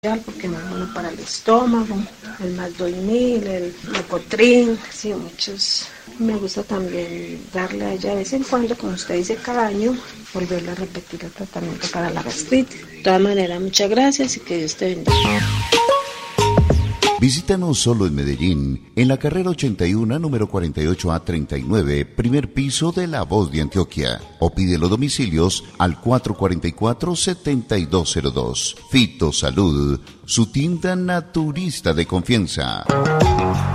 porque no es bueno para el estómago, el Maldoimil, el Locotrin, sí, muchos. Me gusta también darle a ella de vez en cuando, como usted dice, cada año, volverle a repetir el tratamiento para la gastritis. De todas maneras, muchas gracias y que Dios te bendiga. Visítanos solo en Medellín, en la carrera 81, número 48A39, primer piso de La Voz de Antioquia. O pide los domicilios al 444-7202. Fitosalud, su tienda naturista de confianza.